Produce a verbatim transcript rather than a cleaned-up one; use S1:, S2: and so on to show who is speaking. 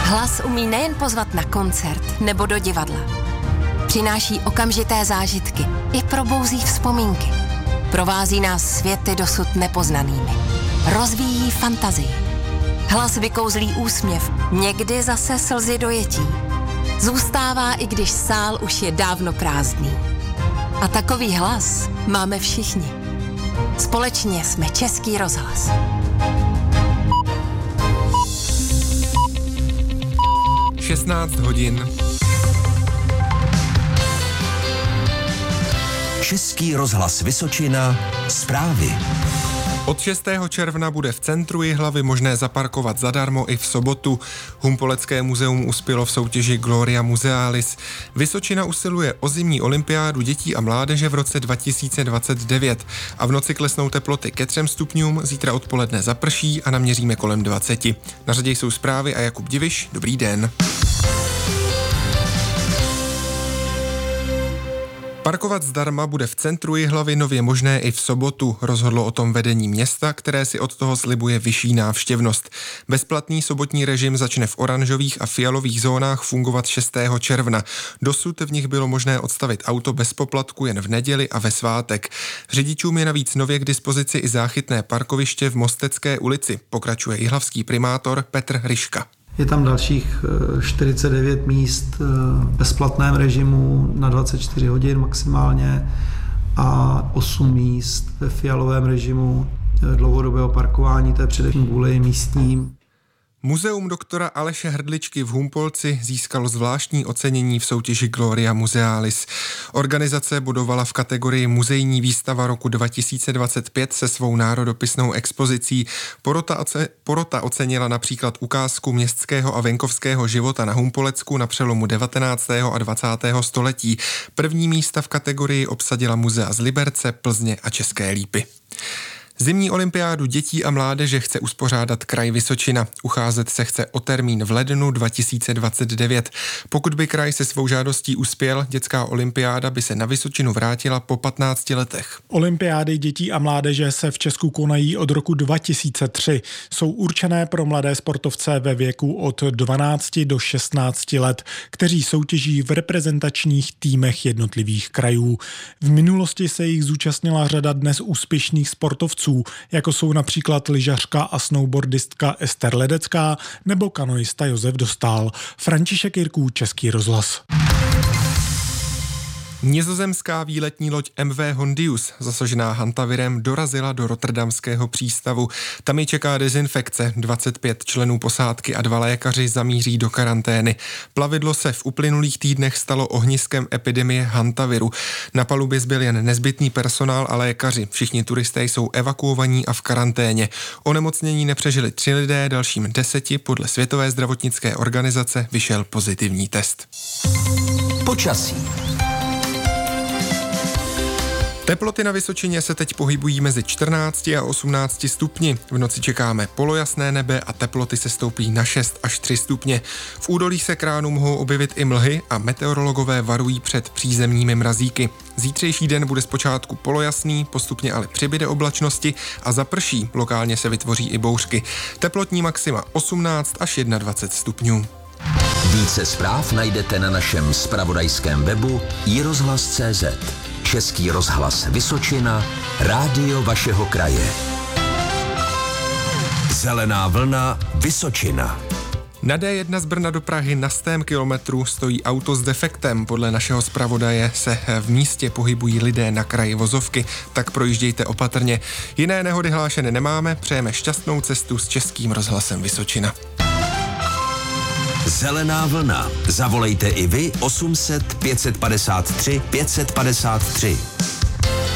S1: Hlas umí nejen pozvat na koncert nebo do divadla. Přináší okamžité zážitky i probouzí vzpomínky. Provází nás světy dosud nepoznanými. Rozvíjí fantazii. Hlas vykouzlí úsměv, někdy zase slzy dojetí. Zůstává, i když sál už je dávno prázdný. A takový hlas máme všichni. Společně jsme Český rozhlas.
S2: šestnáct hodin.
S3: Český rozhlas Vysočina. Zprávy.
S2: Od šestého června bude v centru Jihlavy možné zaparkovat zadarmo i v sobotu. Humpolecké muzeum uspělo v soutěži Gloria Musealis. Vysočina usiluje o zimní olympiádu dětí a mládeže v roce dva tisíce dvacet devět. A v noci klesnou teploty ke třem stupňům, zítra odpoledne zaprší a naměříme kolem dvaceti. Na řadě jsou zprávy a Jakub Diviš. Dobrý den. Parkovat zdarma bude v centru Jihlavy nově možné i v sobotu, rozhodlo o tom vedení města, které si od toho slibuje vyšší návštěvnost. Bezplatný sobotní režim začne v oranžových a fialových zónách fungovat šestého června. Dosud v nich bylo možné odstavit auto bez poplatku jen v neděli a ve svátek. Řidičům je navíc nově k dispozici i záchytné parkoviště v Mostecké ulici, pokračuje jihlavský primátor Petr Ryška.
S4: Je tam dalších čtyřicet devět míst v bezplatném režimu na dvacet čtyři hodin maximálně a osm míst ve fialovém režimu dlouhodobého parkování, to je především kvůli místním.
S2: Muzeum doktora Aleše Hrdličky v Humpolci získalo zvláštní ocenění v soutěži Gloria Musealis. Organizace bodovala v kategorii Muzejní výstava roku dva tisíce dvacet pět se svou národopisnou expozicí. Porota, oce, porota ocenila například ukázku městského a venkovského života na Humpolecku na přelomu devatenáctého a dvacátého století. První místa v kategorii obsadila muzea z Liberce, Plzně a České Lípy. Zimní olympiádu dětí a mládeže chce uspořádat kraj Vysočina. Ucházet se chce o termín v lednu dva tisíce dvacet devět. Pokud by kraj se svou žádostí uspěl, dětská olympiáda by se na Vysočinu vrátila po patnácti letech.
S5: Olympiády dětí a mládeže se v Česku konají od roku dva tisíce tři. Jsou určené pro mladé sportovce ve věku od dvanácti do šestnácti let, kteří soutěží v reprezentačních týmech jednotlivých krajů. V minulosti se jich zúčastnila řada dnes úspěšných sportovců, jako jsou například lyžařka a snowboardistka Ester Ledecká nebo kanoista Josef Dostál. František Jirků, Český rozhlas.
S2: Nizozemská výletní loď M V Hondius, zasažená hantavirem, dorazila do rotterdamského přístavu. Tam ji čeká dezinfekce, dvacet pět členů posádky a dva lékaři zamíří do karantény. Plavidlo se v uplynulých týdnech stalo ohniskem epidemie hantaviru. Na palubě zbyl jen nezbytný personál a lékaři. Všichni turisté jsou evakuovaní a v karanténě. Onemocnění nepřežili tři lidé, dalším deseti podle Světové zdravotnické organizace vyšel pozitivní test.
S3: Počasí.
S2: Teploty na Vysočině se teď pohybují mezi čtrnácti a osmnácti stupni. V noci čekáme polojasné nebe a teploty se stoupí na šest až tři stupně. V údolí se kránů mohou objevit i mlhy a meteorologové varují před přízemními mrazíky. Zítřejší den bude zpočátku polojasný, postupně ale přibyde oblačnosti a zaprší, lokálně se vytvoří i bouřky. Teplotní maxima osmnáct až dvacet jedna stupňů.
S3: Více zpráv najdete na našem zpravodajském webu i rozhlas tečka cé zet. Český rozhlas Vysočina, rádio vašeho kraje. Zelená vlna Vysočina.
S2: Na D jedna z Brna do Prahy na stém kilometru stojí auto s defektem. Podle našeho zpravodaje se v místě pohybují lidé na kraji vozovky, tak projíždějte opatrně. Jiné nehody hlášené nemáme, přejeme šťastnou cestu s Českým rozhlasem Vysočina.
S3: Zelená vlna. Zavolejte i vy osm set pět set padesát tři pět set padesát tři.